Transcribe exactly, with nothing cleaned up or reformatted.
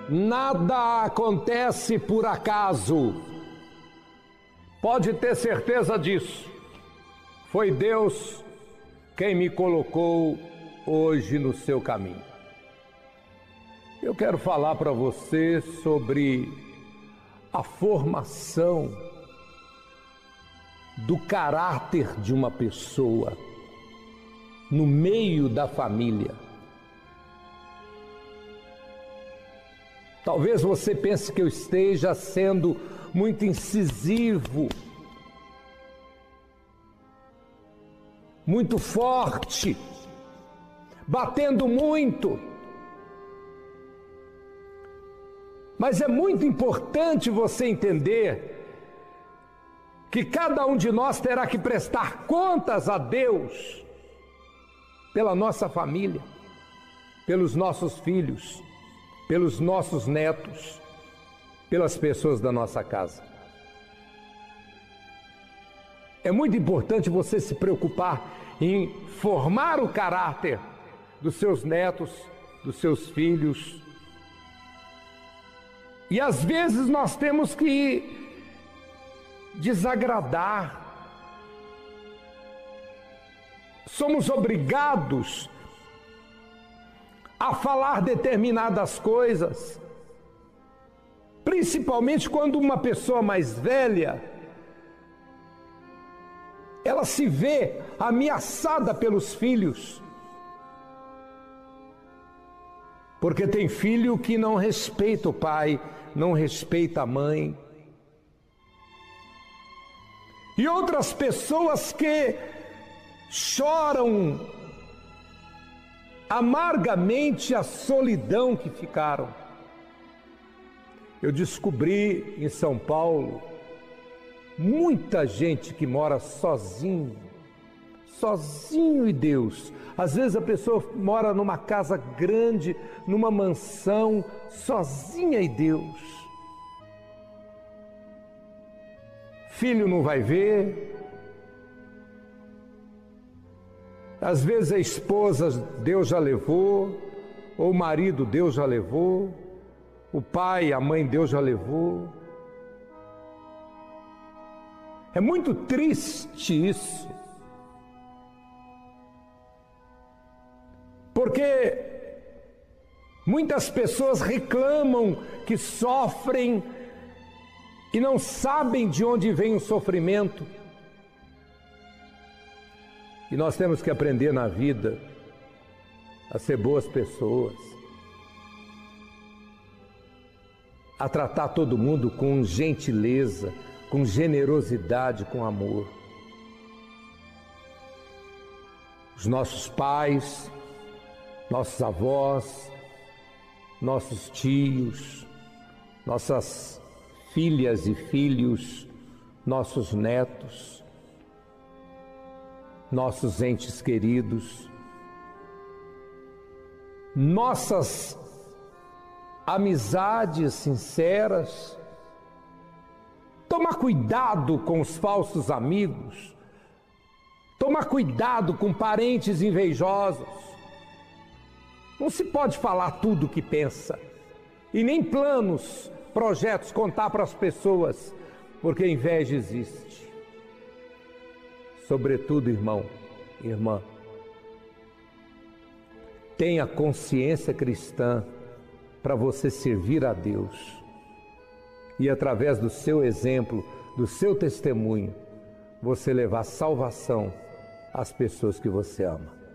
Nada acontece por acaso. Pode ter certeza disso. Foi Deus quem me colocou hoje no seu caminho. Eu quero falar para você sobre a formação do caráter de uma pessoa no meio da família. Talvez você pense que eu esteja sendo muito incisivo, muito forte, batendo muito. Mas é muito importante você entender que cada um de nós terá que prestar contas a Deus pela nossa família, pelos nossos filhos, pelos nossos netos, pelas pessoas da nossa casa. É muito importante você se preocupar em formar o caráter dos seus netos, dos seus filhos. E às vezes nós temos que desagradar. Somos obrigados a falar determinadas coisas, principalmente quando uma pessoa mais velha, ela se vê ameaçada pelos filhos. Porque tem filho que não respeita o pai, não respeita a mãe. E outras pessoas que choram amargamente a solidão que ficaram. Eu descobri em São Paulo muita gente que mora sozinho, sozinho e Deus. Às vezes a pessoa mora numa casa grande, numa mansão, sozinha e Deus. Filho não vai ver. Às vezes a esposa Deus já levou, ou o marido Deus já levou, o pai, a mãe Deus já levou. É muito triste isso. Porque muitas pessoas reclamam que sofrem e não sabem de onde vem o sofrimento. E nós temos que aprender na vida a ser boas pessoas, a tratar todo mundo com gentileza, com generosidade, com amor. Os nossos pais, nossos avós, nossos tios, nossas filhas e filhos, nossos netos, nossos entes queridos, nossas amizades sinceras. Tomar cuidado com os falsos amigos, tomar cuidado com parentes invejosos. Não se pode falar tudo o que pensa, e nem planos, projetos contar para as pessoas, porque a inveja existe. Sobretudo, irmão, irmã, tenha consciência cristã para você servir a Deus e, através do seu exemplo, do seu testemunho, você levar salvação às pessoas que você ama.